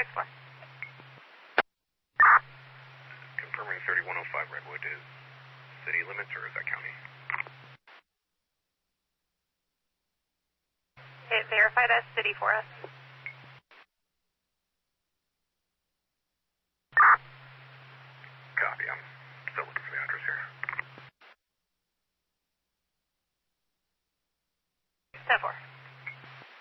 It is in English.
explore. Confirming 3105 Redwood is city limits or is that county? It verified as city for us.